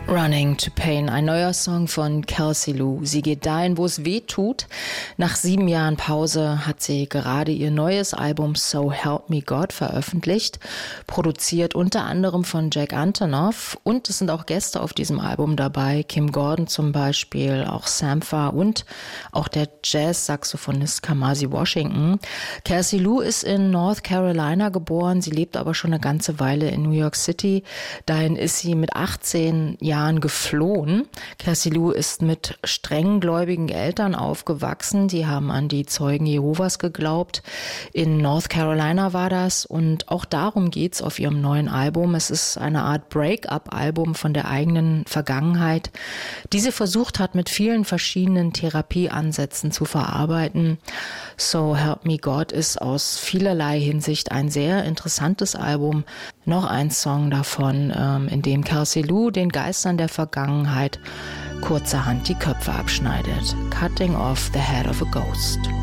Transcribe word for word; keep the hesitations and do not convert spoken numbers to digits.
Running to Pain, ein neuer Song von Kelsey Lu. Sie geht dahin, wo es weh tut. Nach sieben Jahren Pause hat sie gerade ihr neues Album So Help Me God veröffentlicht, produziert unter anderem von Jack Antonoff, und es sind auch Gäste auf diesem Album dabei, Kim Gordon zum Beispiel, auch Sampha und auch der Jazz-Saxophonist Kamasi Washington. Kelsey Lu ist in North Carolina geboren, sie lebt aber schon eine ganze Weile in New York City. Dahin ist sie mit achtzehn Jahren geflohen. Kelsey Lu ist mit strenggläubigen Eltern aufgewachsen. Die haben an die Zeugen Jehovas geglaubt. In North Carolina war das, und auch darum geht's auf ihrem neuen Album. Es ist eine Art Break-up-Album von der eigenen Vergangenheit, die sie versucht hat, mit vielen verschiedenen Therapieansätzen zu verarbeiten. So Help Me God ist aus vielerlei Hinsicht ein sehr interessantes Album. Noch ein Song davon, in dem Kelsey Lu den Geistern der Vergangenheit kurzerhand die Köpfe abschneidet. Cutting off the head of a ghost.